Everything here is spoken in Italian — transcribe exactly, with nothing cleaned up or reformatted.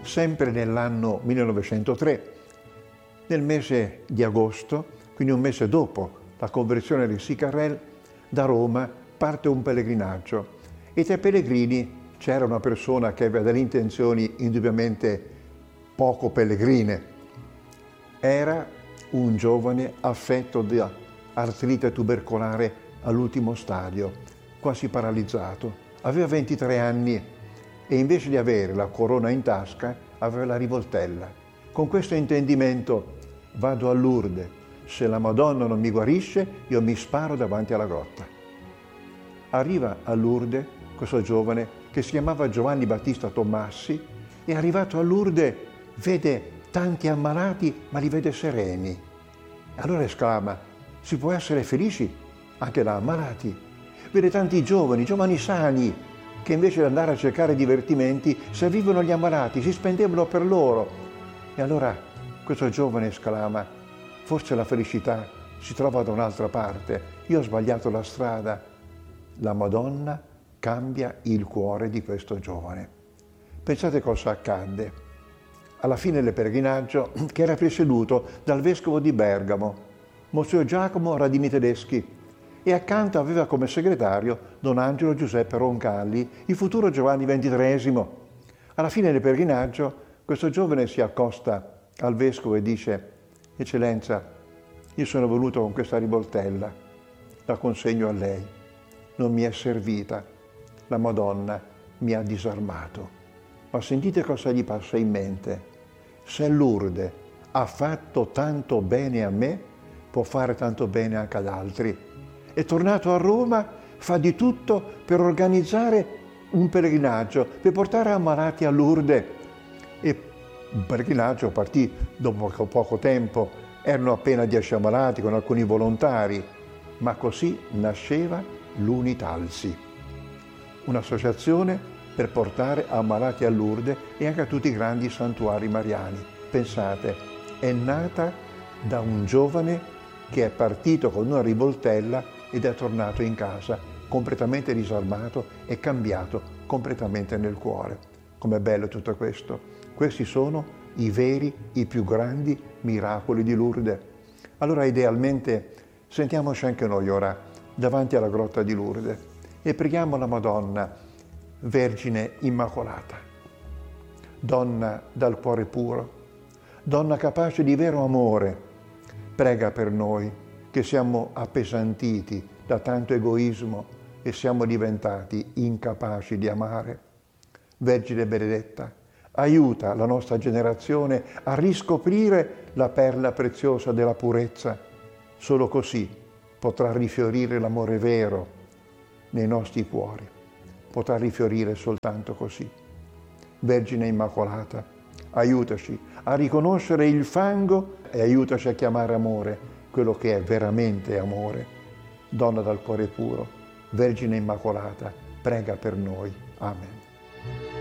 sempre nell'anno millenovecentotre, nel mese di agosto, quindi un mese dopo la conversione di Sicarrel, da Roma parte un pellegrinaggio e tra i pellegrini c'era una persona che aveva delle intenzioni indubbiamente poco pellegrine. Era un giovane affetto da artrite tubercolare all'ultimo stadio, quasi paralizzato. Aveva ventitré anni e invece di avere la corona in tasca aveva la rivoltella. Con questo intendimento: vado a Lourdes, se la Madonna non mi guarisce io mi sparo davanti alla grotta. Arriva a Lourdes questo giovane che si chiamava Giovanni Battista Tommassi e arrivato a Lourdes vede tanti ammalati ma li vede sereni. Allora esclama: si può essere felici anche da ammalati. Vede tanti giovani, giovani sani, che invece di andare a cercare divertimenti servivano gli ammalati, si spendevano per loro. E allora questo giovane esclama: forse la felicità si trova da un'altra parte, io ho sbagliato la strada. La Madonna cambia il cuore di questo giovane. Pensate cosa accadde. Alla fine del pellegrinaggio, che era presieduto dal vescovo di Bergamo, Monsignor Giacomo Radini Tedeschi, e accanto aveva come segretario Don Angelo Giuseppe Roncalli, il futuro Giovanni ventitreesimo. Alla fine del pellegrinaggio questo giovane si accosta al vescovo e dice: Eccellenza, io sono venuto con questa rivoltella, la consegno a lei, non mi è servita, la Madonna mi ha disarmato. Ma sentite cosa gli passa in mente: se Lourdes ha fatto tanto bene a me, può fare tanto bene anche ad altri. È tornato a Roma, fa di tutto per organizzare un pellegrinaggio, per portare ammalati a Lourdes. E un pellegrinaggio partì dopo poco tempo, erano appena dieci ammalati con alcuni volontari, ma così nasceva l'Unitalsi, un'associazione per portare ammalati a Lourdes e anche a tutti i grandi santuari mariani. Pensate, è nata da un giovane che è partito con una rivoltella ed è tornato in casa completamente disarmato e cambiato completamente nel cuore. Com'è bello tutto questo! Questi sono i veri, i più grandi miracoli di Lourdes. Allora idealmente sentiamoci anche noi ora davanti alla grotta di Lourdes e preghiamo la Madonna, Vergine Immacolata, donna dal cuore puro, donna capace di vero amore, prega per noi che siamo appesantiti da tanto egoismo e siamo diventati incapaci di amare. Vergine benedetta, aiuta la nostra generazione a riscoprire la perla preziosa della purezza. Solo così potrà rifiorire l'amore vero nei nostri cuori. Potrà rifiorire soltanto così. Vergine Immacolata, aiutaci a riconoscere il fango e aiutaci a chiamare amore quello che è veramente amore. Donna dal cuore puro, Vergine Immacolata, prega per noi. Amen.